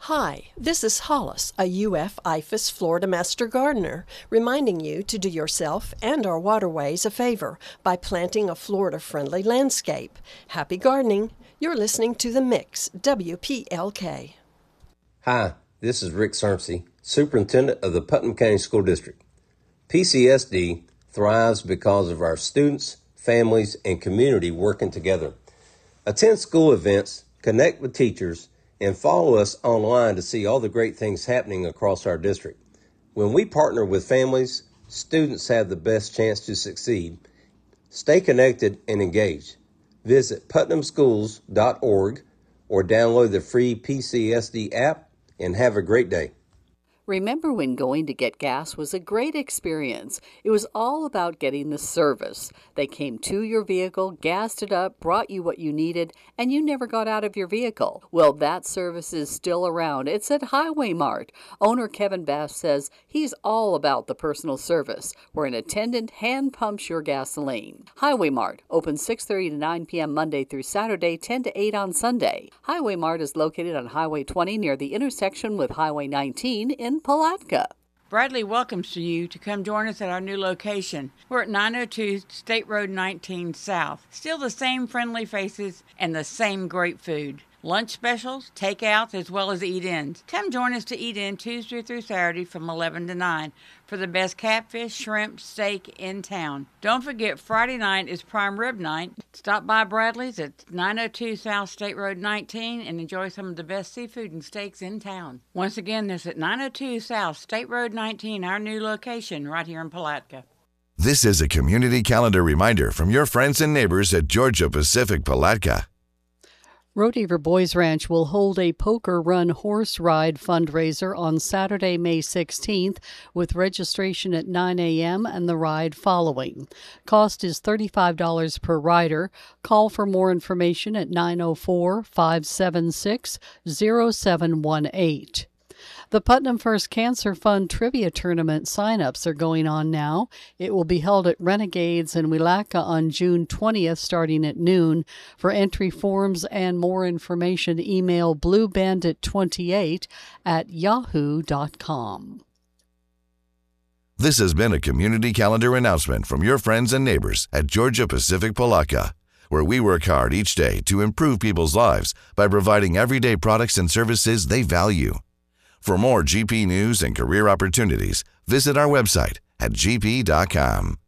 Hi, this is Hollis, a UF IFAS Florida Master Gardener, reminding you to do yourself and our waterways a favor by planting a Florida-friendly landscape. Happy gardening. You're listening to The Mix, WPLK. Hi, this is Rick Sermsey, Superintendent of the Putnam County School District. PCSD thrives because of our students, families, and community working together. Attend school events, connect with teachers, and follow us online to see all the great things happening across our district. When we partner with families, students have the best chance to succeed. Stay connected and engaged. Visit putnamschools.org or download the free PCSD app and have a great day. Remember when going to get gas was a great experience? It was all about getting the service. They came to your vehicle, gassed it up, brought you what you needed, and you never got out of your vehicle. Well, that service is still around. It's at Highway Mart. Owner Kevin Bass says he's all about the personal service, where an attendant hand pumps your gasoline. Highway Mart, open 6:30 to 9 p.m. Monday through Saturday, 10 to 8 on Sunday. Highway Mart is located on Highway 20 near the intersection with Highway 19 in Palatka. Bradley welcomes you to come join us at our new location. We're at 902 State Road 19 South. Still the same friendly faces and the same great food. Lunch specials, takeouts, as well as eat-ins. Come join us to eat in Tuesday through Saturday from 11 to 9 for the best catfish, shrimp, steak in town. Don't forget Friday night is prime rib night. Stop by Bradley's at 902 South State Road 19 and enjoy some of the best seafood and steaks in town. Once again, this is at 902 South State Road 19, our new location right here in Palatka. This is a community calendar reminder from your friends and neighbors at Georgia Pacific Palatka. Rodeheaver Boys Ranch will hold a poker run horse ride fundraiser on Saturday, May 16th, with registration at 9 a.m. and the ride following. Cost is $35 per rider. Call for more information at 904-576-0718. The Putnam First Cancer Fund Trivia Tournament sign-ups are going on now. It will be held at Renegades in Willaca on June 20th starting at noon. For entry forms and more information, email bluebandit28@yahoo.com. This has been a community calendar announcement from your friends and neighbors at Georgia Pacific Palatka, where we work hard each day to improve people's lives by providing everyday products and services they value. For more GP news and career opportunities, visit our website at gp.com.